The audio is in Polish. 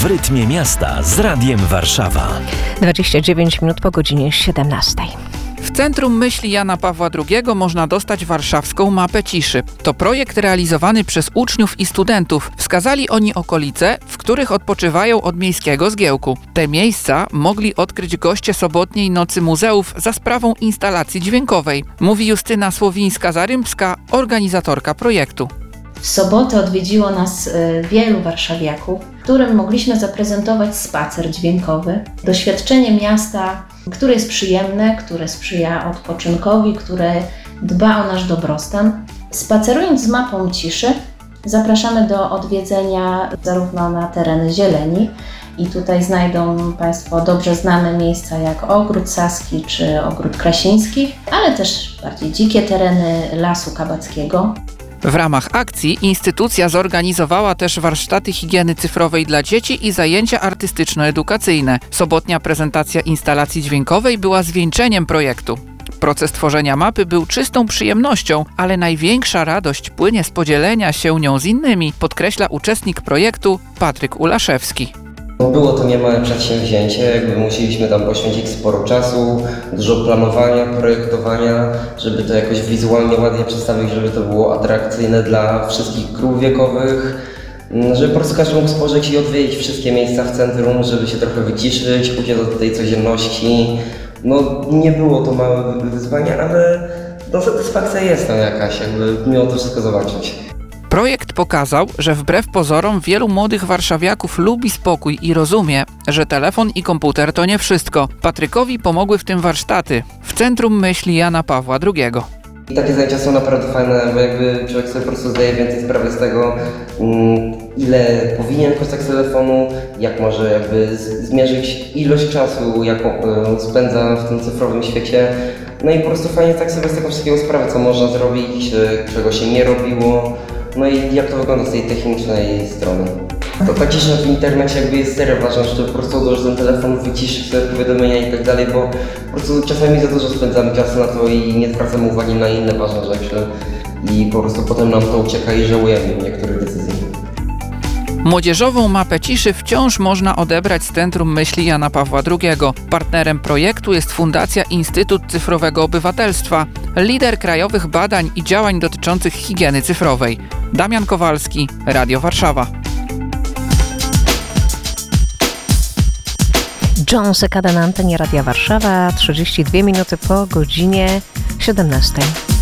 rytmie miasta z Radiem Warszawa. 29 minut po godzinie 17. W Centrum Myśli Jana Pawła II można dostać warszawską mapę ciszy. To projekt realizowany przez uczniów i studentów. Wskazali oni okolice, w których odpoczywają od miejskiego zgiełku. Te miejsca mogli odkryć goście sobotniej Nocy Muzeów za sprawą instalacji dźwiękowej, mówi Justyna Słowińska-Zarymska, organizatorka projektu. W sobotę odwiedziło nas wielu warszawiaków, którym mogliśmy zaprezentować spacer dźwiękowy, doświadczenie miasta, które jest przyjemne, które sprzyja odpoczynkowi, które dba o nasz dobrostan. Spacerując z mapą ciszy, zapraszamy do odwiedzenia zarówno na tereny zieleni i tutaj znajdą Państwo dobrze znane miejsca jak Ogród Saski czy Ogród Krasiński, ale też bardziej dzikie tereny Lasu Kabackiego. W ramach akcji instytucja zorganizowała też warsztaty higieny cyfrowej dla dzieci i zajęcia artystyczno-edukacyjne. Sobotnia prezentacja instalacji dźwiękowej była zwieńczeniem projektu. Proces tworzenia mapy był czystą przyjemnością, ale największa radość płynie z podzielenia się nią z innymi, podkreśla uczestnik projektu Patryk Ulaszewski. Było to niemałe przedsięwzięcie, musieliśmy tam poświęcić sporo czasu, dużo planowania, projektowania, żeby to jakoś wizualnie ładnie przedstawić, żeby to było atrakcyjne dla wszystkich grup wiekowych, żeby po prostu każdy mógł spojrzeć i odwiedzić wszystkie miejsca w centrum, żeby się trochę wyciszyć, uciec od tej codzienności. Nie było to małe wyzwanie, ale satysfakcja jest tam jakaś, miło to wszystko zobaczyć. Projekt pokazał, że wbrew pozorom wielu młodych warszawiaków lubi spokój i rozumie, że telefon i komputer to nie wszystko. Patrykowi pomogły w tym warsztaty w Centrum Myśli Jana Pawła II. I takie zajęcia są naprawdę fajne, bo człowiek sobie po prostu zdaje więcej sprawy z tego, ile powinien korzystać z telefonu, jak może zmierzyć ilość czasu, jaką spędza w tym cyfrowym świecie. I po prostu fajnie tak sobie z tego wszystkiego sprawę, co można zrobić, czego się nie robiło. I jak to wygląda z tej technicznej strony. To tak cisza w internecie jest serio ważne, że po prostu odłożysz ten telefon, wyciszysz sobie powiadomienia i tak dalej, bo po prostu czasami za dużo spędzamy czasu na to i nie zwracamy uwagi na inne ważne rzeczy i po prostu potem nam to ucieka i żałujemy niektórych decyzji. Młodzieżową mapę ciszy wciąż można odebrać z Centrum Myśli Jana Pawła II. Partnerem projektu jest Fundacja Instytut Cyfrowego Obywatelstwa, lider krajowych badań i działań dotyczących higieny cyfrowej. Damian Kowalski, Radio Warszawa. John Sekada na antenie Radia Warszawa, 32 minuty po godzinie 17.